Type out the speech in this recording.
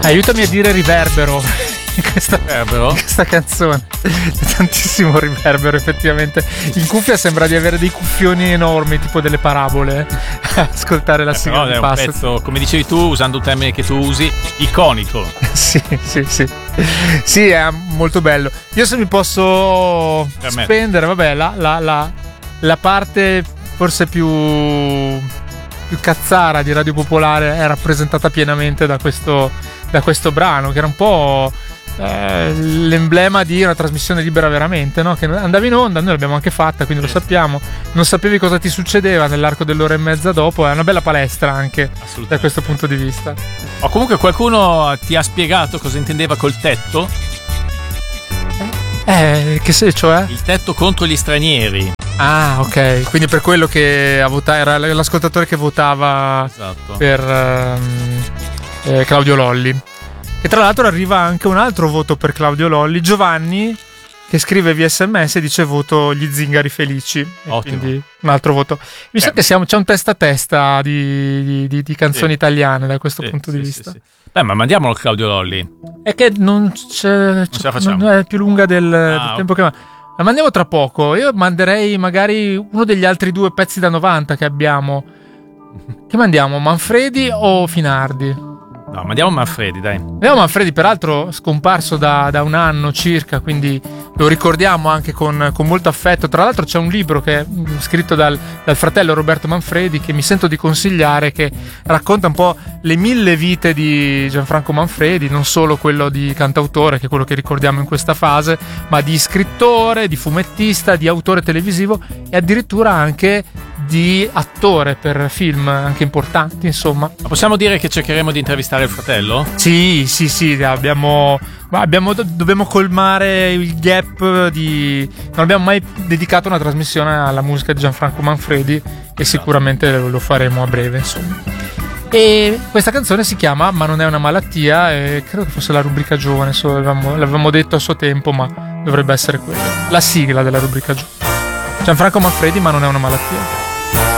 Aiutami a dire riverbero in questa canzone. C'è tantissimo riverbero, effettivamente. In cuffia sembra di avere dei cuffioni enormi, tipo delle parabole. Ascoltare la sigla di Passat. È un pezzo, come dicevi tu, usando un termine che tu usi, iconico. Sì. Sì, è molto bello. Io se mi posso spendere, vabbè, la parte forse più cazzara di Radio Popolare è rappresentata pienamente da questo brano, che era un po' l'emblema di una trasmissione libera veramente, no? Che andavi in onda, noi l'abbiamo anche fatta, quindi lo sappiamo, non sapevi cosa ti succedeva nell'arco dell'ora e mezza dopo. È una bella palestra anche da questo punto di vista. Comunque qualcuno ti ha spiegato cosa intendeva col tetto? Cioè? Il tetto contro gli stranieri. Ah, ok, quindi per quello che era l'ascoltatore che votava per Claudio Lolli. E tra l'altro arriva anche un altro voto per Claudio Lolli, Giovanni, che scrive via SMS e dice voto gli zingari felici. Ottimo. Quindi un altro voto. Mi sa che c'è un testa a testa di canzoni italiane da questo punto di vista. Sì. Ma mandiamolo a Claudio Lolli. È che non ce la facciamo. Non è più lunga del tempo che la mandiamo tra poco. Io manderei magari uno degli altri 2 pezzi da 90 che abbiamo. Che mandiamo? Manfredi o Finardi? No, mandiamo Manfredi, dai. Andiamo Manfredi, peraltro scomparso da un anno circa, quindi lo ricordiamo anche con molto affetto. Tra l'altro c'è un libro che è scritto dal fratello Roberto Manfredi, che mi sento di consigliare, che racconta un po' le 1000 vite di Gianfranco Manfredi, non solo quello di cantautore, che è quello che ricordiamo in questa fase, ma di scrittore, di fumettista, di autore televisivo e addirittura anche di attore per film anche importanti, insomma. Ma possiamo dire che cercheremo di intervistare il fratello? Sì, dobbiamo colmare il gap non abbiamo mai dedicato una trasmissione alla musica di Gianfranco Manfredi e sicuramente lo faremo a breve, insomma. E questa canzone si chiama Ma non è una malattia, e credo che fosse la rubrica giovane, l'avevamo detto a suo tempo, ma dovrebbe essere quella la sigla della rubrica giovane. Gianfranco Manfredi, Ma non è una malattia.